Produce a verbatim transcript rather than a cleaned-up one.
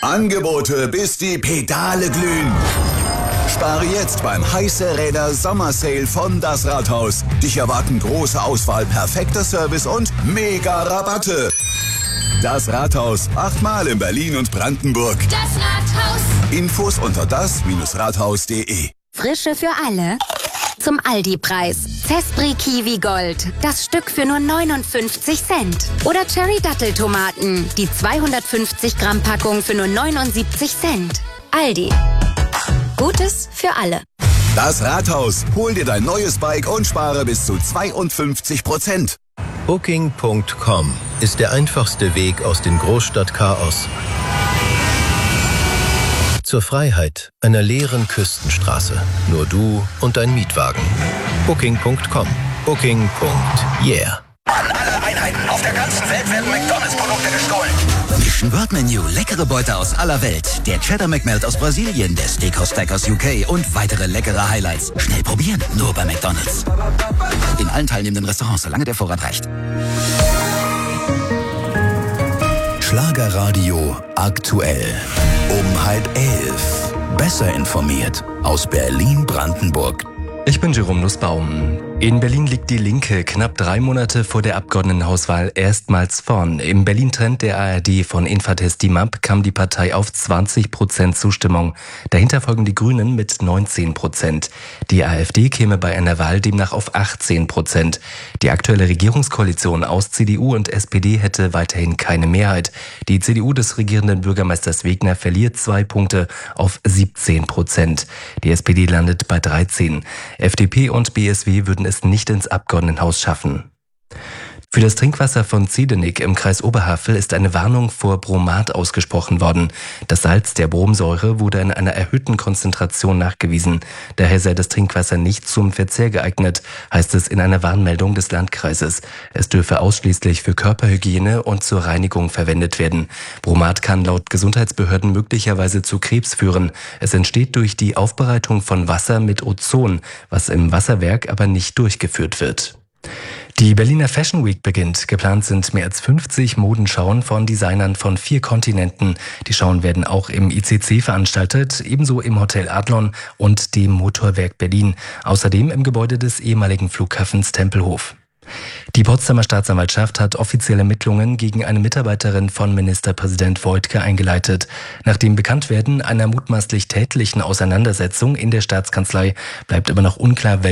Angebote, bis die Pedale glühen. Spare jetzt beim Heiße Räder Sommersale von Das Rathaus. Dich erwarten große Auswahl, perfekter Service und mega Rabatte. Das Rathaus, achtmal in Berlin und Brandenburg. Das Rathaus. Infos unter das Rathaus punkt de. Frische für alle. Zum Aldi-Preis. Zespri Kiwi Gold. Das Stück für nur neunundfünfzig Cent. Oder Cherry Datteltomaten. Die zweihundertfünfzig Gramm Packung für nur neunundsiebzig Cent. Aldi. Gutes für alle. Das Rathaus. Hol dir dein neues Bike und spare bis zu zweiundfünfzig Prozent. Booking Punkt com ist der einfachste Weg aus dem Großstadtchaos zur Freiheit einer leeren Küstenstraße. Nur du und dein Mietwagen. Booking Punkt com. Booking. Yeah. An alle Einheiten auf der ganzen Welt werden McDonalds-Produkte gestohlen. Mission World Menu, leckere Beute aus aller Welt. Der Cheddar McMelt aus Brasilien, der Steakhouse Stack aus U K und weitere leckere Highlights. Schnell probieren, nur bei McDonalds. In allen teilnehmenden Restaurants, solange der Vorrat reicht. Schlagerradio aktuell. Um halb elf. Besser informiert aus Berlin-Brandenburg. Ich bin Jerome Nussbaum. In Berlin liegt die Linke knapp drei Monate vor der Abgeordnetenhauswahl erstmals vorn. Im Berlin-Trend der A R D von Infratest DIMAP kam die Partei auf zwanzig Prozent Zustimmung. Dahinter folgen die Grünen mit neunzehn Prozent. Die AfD käme bei einer Wahl demnach auf achtzehn Prozent. Die aktuelle Regierungskoalition aus C D U und S P D hätte weiterhin keine Mehrheit. Die C D U des regierenden Bürgermeisters Wegner verliert zwei Punkte auf siebzehn Prozent. Die S P D landet bei dreizehn. F D P und B S W würden es nicht ins Abgeordnetenhaus schaffen. Für das Trinkwasser von Ziedenig im Kreis Oberhavel ist eine Warnung vor Bromat ausgesprochen worden. Das Salz der Bromsäure wurde in einer erhöhten Konzentration nachgewiesen. Daher sei das Trinkwasser nicht zum Verzehr geeignet, heißt es in einer Warnmeldung des Landkreises. Es dürfe ausschließlich für Körperhygiene und zur Reinigung verwendet werden. Bromat kann laut Gesundheitsbehörden möglicherweise zu Krebs führen. Es entsteht durch die Aufbereitung von Wasser mit Ozon, was im Wasserwerk aber nicht durchgeführt wird. Die Berliner Fashion Week beginnt. Geplant sind mehr als fünfzig Modenschauen von Designern von vier Kontinenten. Die Schauen werden auch im I C C veranstaltet, ebenso im Hotel Adlon und dem Motorwerk Berlin. Außerdem im Gebäude des ehemaligen Flughafens Tempelhof. Die Potsdamer Staatsanwaltschaft hat offizielle Ermittlungen gegen eine Mitarbeiterin von Ministerpräsident Woidke eingeleitet. Nach dem Bekanntwerden einer mutmaßlich tätlichen Auseinandersetzung in der Staatskanzlei bleibt aber noch unklar,